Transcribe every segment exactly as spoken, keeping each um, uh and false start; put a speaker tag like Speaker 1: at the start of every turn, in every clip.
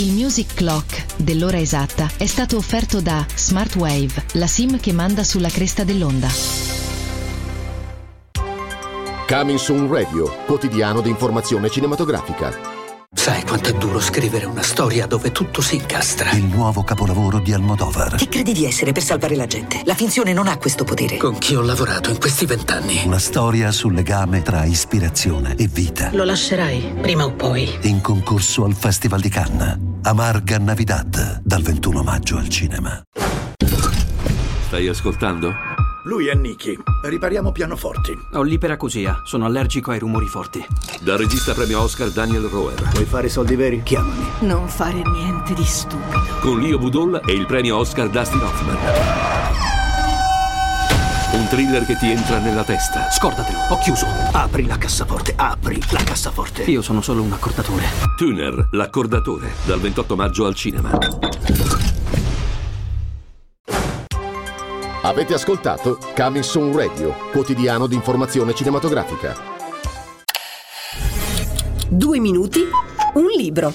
Speaker 1: Il Music Clock dell'ora esatta è stato offerto da Smartwave, la SIM che manda sulla cresta dell'onda.
Speaker 2: Coming Soon Radio, quotidiano di informazione cinematografica.
Speaker 3: Sai quanto è duro scrivere una storia dove tutto si incastra?
Speaker 4: Il nuovo capolavoro di Almodovar.
Speaker 3: Chi credi di essere per salvare la gente? La finzione non ha questo potere. Con chi ho lavorato in questi vent'anni?
Speaker 4: Una storia sul legame tra ispirazione e vita.
Speaker 3: Lo lascerai, prima o poi.
Speaker 4: In concorso al Festival di Cannes. Amarga Navidad, dal ventuno maggio al cinema.
Speaker 5: Stai ascoltando?
Speaker 6: Lui è Nicky. Ripariamo pianoforti.
Speaker 7: Ho l'iperacusia. Sono allergico ai rumori forti.
Speaker 5: Dal regista premio Oscar Daniel Roher.
Speaker 6: Vuoi fare soldi veri? Chiamami.
Speaker 8: Non fare niente di stupido.
Speaker 5: Con Leo Budol e il premio Oscar Dustin Hoffman. Un thriller che ti entra nella testa.
Speaker 7: Scordatelo, ho chiuso.
Speaker 6: Apri la cassaforte, apri la cassaforte.
Speaker 7: Io sono solo un accordatore.
Speaker 5: Tuner, l'accordatore. Dal ventotto maggio al cinema.
Speaker 2: Avete ascoltato Coming Soon Radio, quotidiano di informazione cinematografica.
Speaker 8: Due minuti, un libro.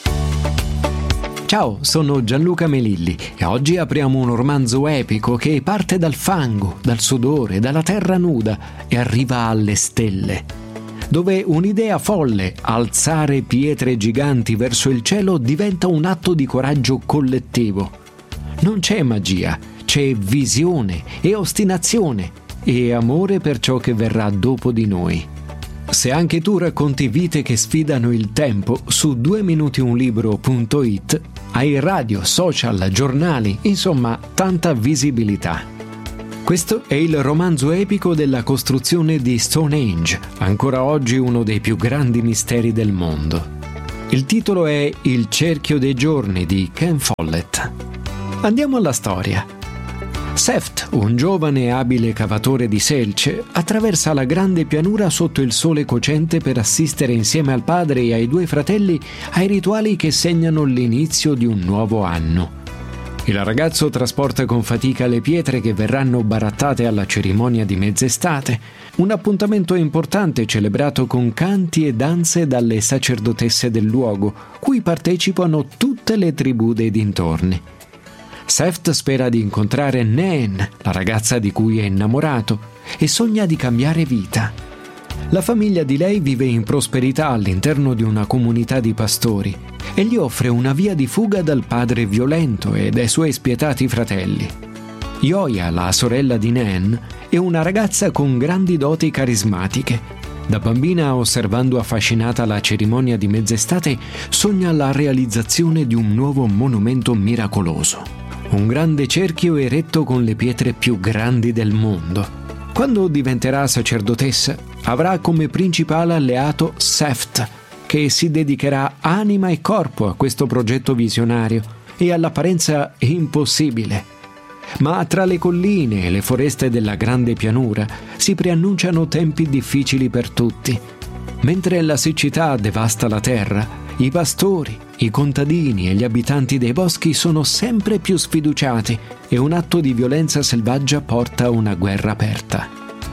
Speaker 9: Ciao, sono Gianluca Melilli e oggi apriamo un romanzo epico che parte dal fango, dal sudore, dalla terra nuda e arriva alle stelle, dove un'idea folle, alzare pietre giganti verso il cielo, diventa un atto di coraggio collettivo. Non c'è magia, c'è visione e ostinazione e amore per ciò che verrà dopo di noi. Se anche tu racconti vite che sfidano il tempo, su due minuti un libro punto it hai radio, social, giornali, insomma tanta visibilità. Questo è il romanzo epico della costruzione di Stonehenge, ancora oggi uno dei più grandi misteri del mondo. Il titolo è Il cerchio dei giorni di Ken Follett. Andiamo alla storia. Seft, un giovane e abile cavatore di selce, attraversa la grande pianura sotto il sole cocente per assistere insieme al padre e ai due fratelli ai rituali che segnano l'inizio di un nuovo anno. Il ragazzo trasporta con fatica le pietre che verranno barattate alla cerimonia di mezz'estate, un appuntamento importante celebrato con canti e danze dalle sacerdotesse del luogo, cui partecipano tutte le tribù dei dintorni. Seft spera di incontrare Nan, la ragazza di cui è innamorato, e sogna di cambiare vita. La famiglia di lei vive in prosperità all'interno di una comunità di pastori e gli offre una via di fuga dal padre violento e dai suoi spietati fratelli. Yoya, la sorella di Nan, è una ragazza con grandi doti carismatiche. Da bambina, osservando affascinata la cerimonia di mezz'estate, sogna la realizzazione di un nuovo monumento miracoloso. Un grande cerchio eretto con le pietre più grandi del mondo. Quando diventerà sacerdotessa, avrà come principale alleato Seft, che si dedicherà anima e corpo a questo progetto visionario e all'apparenza impossibile. Ma tra le colline e le foreste della grande pianura si preannunciano tempi difficili per tutti. Mentre la siccità devasta la terra, i pastori, i contadini e gli abitanti dei boschi sono sempre più sfiduciati e un atto di violenza selvaggia porta a una guerra aperta.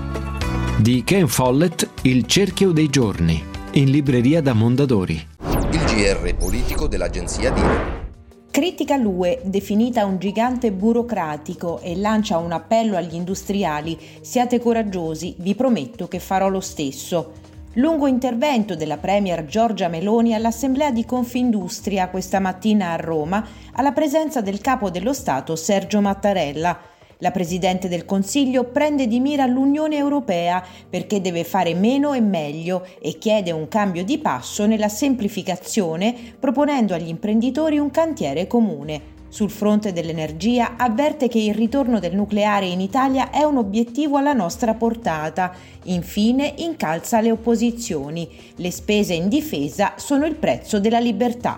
Speaker 9: Di Ken Follett, Il cerchio dei giorni, in libreria da Mondadori.
Speaker 10: Il G R politico dell'agenzia Dino.
Speaker 11: Critica l'U E, definita un gigante burocratico, e lancia un appello agli industriali: siate coraggiosi, vi prometto che farò lo stesso. Lungo intervento della Premier Giorgia Meloni all'Assemblea di Confindustria questa mattina a Roma, alla presenza del Capo dello Stato Sergio Mattarella. La Presidente del Consiglio prende di mira l'Unione Europea perché deve fare meno e meglio e chiede un cambio di passo nella semplificazione, proponendo agli imprenditori un cantiere comune. Sul fronte dell'energia avverte che il ritorno del nucleare in Italia è un obiettivo alla nostra portata. Infine incalza le opposizioni. Le spese in difesa sono il prezzo della libertà.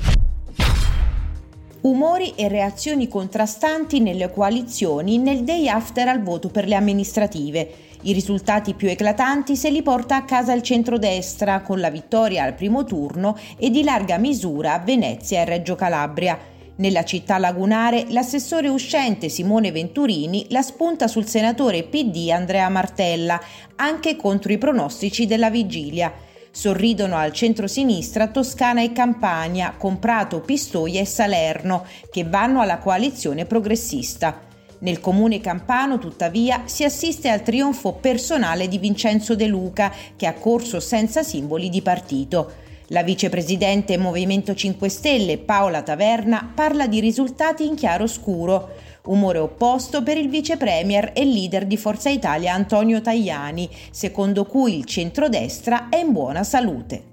Speaker 11: Umori e reazioni contrastanti nelle coalizioni nel day after al voto per le amministrative. I risultati più eclatanti se li porta a casa il centrodestra, con la vittoria al primo turno e di larga misura a Venezia e Reggio Calabria. Nella città lagunare, l'assessore uscente Simone Venturini la spunta sul senatore P D Andrea Martella, anche contro i pronostici della vigilia. Sorridono al centrosinistra Toscana e Campania, con Prato, Pistoia e Salerno, che vanno alla coalizione progressista. Nel comune campano, tuttavia, si assiste al trionfo personale di Vincenzo De Luca, che ha corso senza simboli di partito. La vicepresidente Movimento cinque Stelle, Paola Taverna, parla di risultati in chiaroscuro. Umore opposto per il vice premier e leader di Forza Italia Antonio Tajani, secondo cui il centrodestra è in buona salute.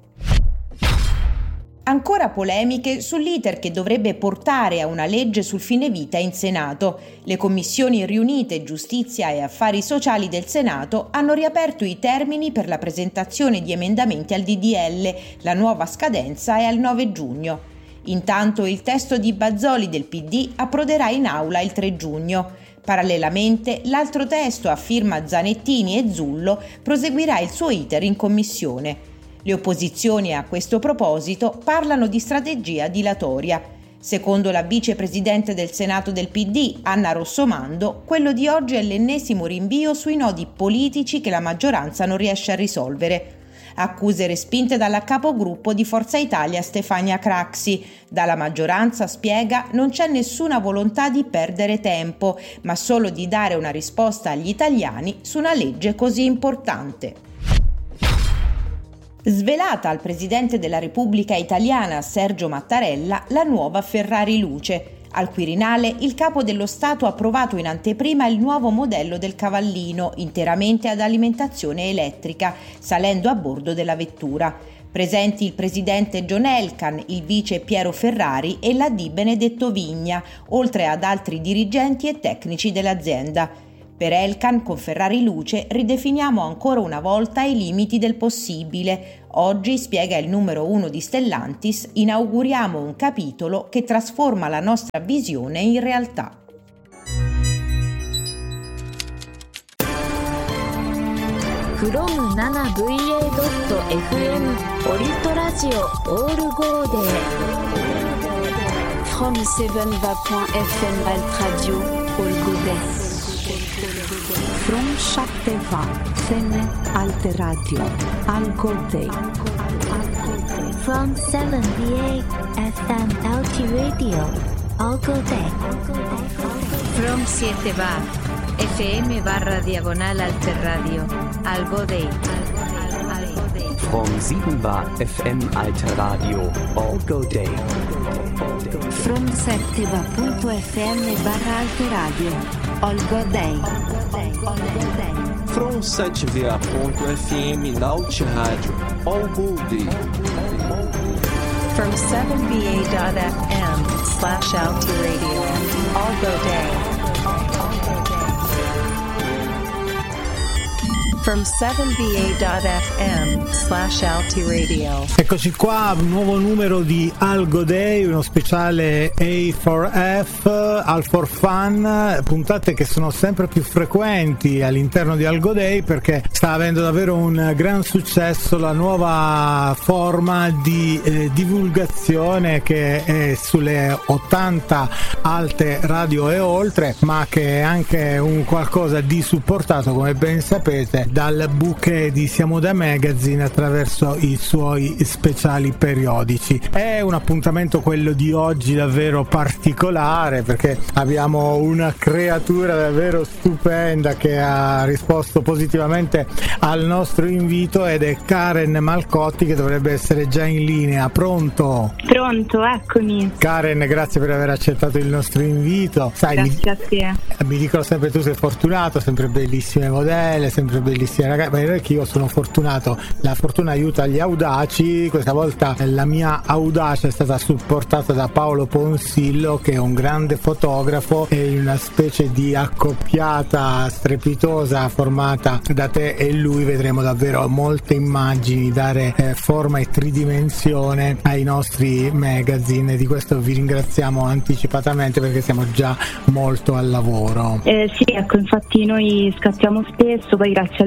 Speaker 11: Ancora polemiche sull'iter che dovrebbe portare a una legge sul fine vita in Senato. Le commissioni riunite Giustizia e Affari Sociali del Senato hanno riaperto i termini per la presentazione di emendamenti al D D L. La nuova scadenza è al nove giugno. Intanto il testo di Bazzoli del P D approderà in aula il tre giugno. Parallelamente, l'altro testo a firma Zanettini e Zullo proseguirà il suo iter in commissione. Le opposizioni a questo proposito parlano di strategia dilatoria. Secondo la vicepresidente del Senato del P D, Anna Rossomando, quello di oggi è l'ennesimo rinvio sui nodi politici che la maggioranza non riesce a risolvere. Accuse respinte dalla capogruppo di Forza Italia Stefania Craxi. Dalla maggioranza, spiega, non c'è nessuna volontà di perdere tempo, ma solo di dare una risposta agli italiani su una legge così importante. Svelata al Presidente della Repubblica Italiana Sergio Mattarella la nuova Ferrari Luce. Al Quirinale il capo dello Stato ha approvato in anteprima il nuovo modello del Cavallino, interamente ad alimentazione elettrica, salendo a bordo della vettura. Presenti il presidente John Elkann, il vice Piero Ferrari e l'A D Benedetto Vigna, oltre ad altri dirigenti e tecnici dell'azienda. Per Elkann, con Ferrari Luce, ridefiniamo ancora una volta i limiti del possibile. Oggi, spiega il numero uno di Stellantis, inauguriamo un capitolo che trasforma la nostra visione in realtà.
Speaker 12: from nine v a dot f m オリトラジオオールゴーデー from seven v a point f m Alt Radio All Godet from Shakteva F M Alt Radio All Godet from seven v eight f m L T Radio All Godet from siete bar F M barra diagonal Alter Radio All Godet
Speaker 13: from sieben bar F M Alter Radio All Godet
Speaker 12: from sette bar punto f m barra Alter Radio All Godet
Speaker 14: from sete bar punto f m Alter Radio All Godet
Speaker 15: from seven b a dot f m slash Alter Radio All Godet from seven b a dot f m slash Alti Radio.
Speaker 16: Eccoci qua, un nuovo numero di All Godet, uno speciale A for F, All for Fun, puntate che sono sempre più frequenti all'interno di All Godet perché sta avendo davvero un gran successo la nuova forma di eh, divulgazione che è sulle ottanta alte radio e oltre, ma che è anche un qualcosa di supportato, come ben sapete, dal bouquet di Siamo da Magazine attraverso i suoi speciali periodici. È un appuntamento, quello di oggi, davvero particolare perché abbiamo una creatura davvero stupenda che ha risposto positivamente al nostro invito ed è Karen Malcotti, che dovrebbe essere già in linea. Pronto?
Speaker 17: Pronto, eccomi.
Speaker 16: Karen, grazie per aver accettato il nostro invito. Sai,
Speaker 17: grazie
Speaker 16: mi,
Speaker 17: a te.
Speaker 16: Mi dicono sempre tu sei fortunato, sempre bellissime modelle, sempre bellissime ragazze, ma non è che io sono fortunato, la fortuna aiuta gli audaci. Questa volta la mia audacia è stata supportata da Paolo Ponsillo, che è un grande fotografo, e in una specie di accoppiata strepitosa formata da te e lui vedremo davvero molte immagini dare eh, forma e tridimensione ai nostri magazine. Di questo vi ringraziamo anticipatamente perché siamo già molto al lavoro.
Speaker 17: Eh, sì, ecco, infatti noi scattiamo spesso, poi grazie a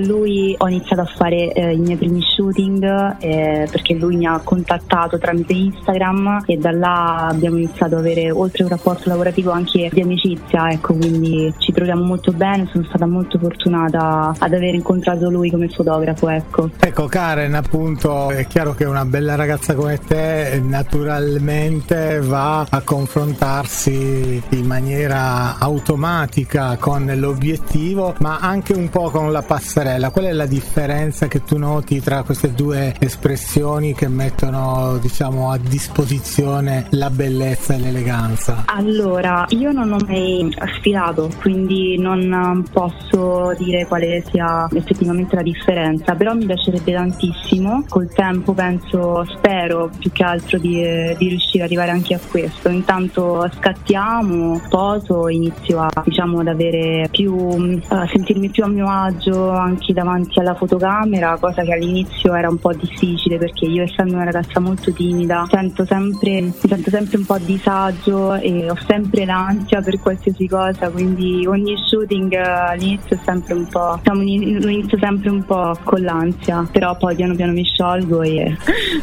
Speaker 17: lui ho iniziato a fare eh, i miei primi shooting eh, perché lui mi ha contattato tramite Instagram e da là abbiamo iniziato ad avere, oltre a un rapporto lavorativo, anche di amicizia, ecco, quindi ci troviamo molto bene. Sono stata molto fortunata ad aver incontrato lui come fotografo, ecco.
Speaker 16: Ecco Karen, appunto, è chiaro che una bella ragazza come te naturalmente va a confrontarsi in maniera automatica con l'obiettivo, ma anche un po' con la passerella. Qual è la differenza che tu noti tra queste due espressioni che mettono, diciamo, a disposizione la bellezza e l'eleganza?
Speaker 17: Allora, io non ho mai sfilato, quindi non posso dire quale sia effettivamente la differenza, però mi piacerebbe tantissimo. Col tempo penso, spero più che altro di, di riuscire ad arrivare anche a questo. Intanto scattiamo, poso, inizio a, diciamo, ad avere più, a sentirmi più a mio agio anche davanti alla fotocamera, cosa che all'inizio era un po' difficile perché io, essendo una ragazza molto timida, sento sempre, mi sento sempre un po' a disagio e ho sempre l'ansia per qualsiasi cosa, quindi ogni shooting all'inizio è sempre un po', diciamo, lo inizio sempre un po' con l'ansia, però poi piano piano mi sciolgo e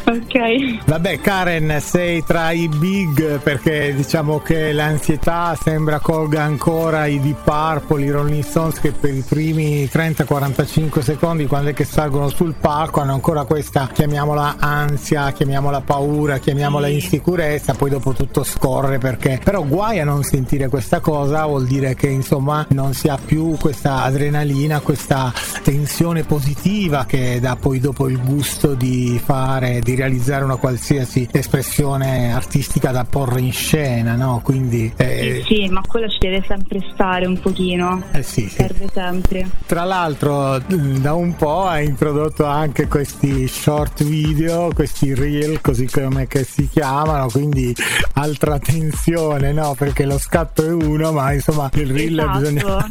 Speaker 17: ok.
Speaker 16: Vabbè Karen, sei tra i big, perché diciamo che l'ansietà sembra colga ancora i Deep Purple, i Rolling Stones, che per i primi trenta quarantacinque secondi, quando è che salgono sul palco, hanno ancora questa, chiamiamola ansia, chiamiamola paura, chiamiamola insicurezza, poi dopo tutto scorre, perché però guai a non sentire questa cosa, vuol dire che insomma non si ha più questa adrenalina, questa tensione positiva che dà poi dopo il gusto di fare, di realizzare una qualsiasi espressione artistica da porre in scena, no? Quindi eh...
Speaker 17: sì, sì, ma quello ci deve sempre stare un pochino,
Speaker 16: eh sì, sì.
Speaker 17: Serve sempre.
Speaker 16: Tra l'altro da un po' ha introdotto anche questi short video, questi reel, così come che si chiamano, quindi altra tensione, no? Perché lo scatto è uno, ma insomma il reel
Speaker 17: esatto.
Speaker 16: Bisogna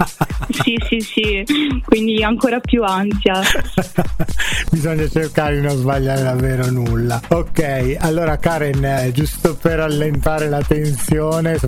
Speaker 17: sì sì sì, quindi ancora più ansia.
Speaker 16: Bisogna cercare di non sbagliare davvero nulla. Ok, allora Karen, giusto per allentare la tensione,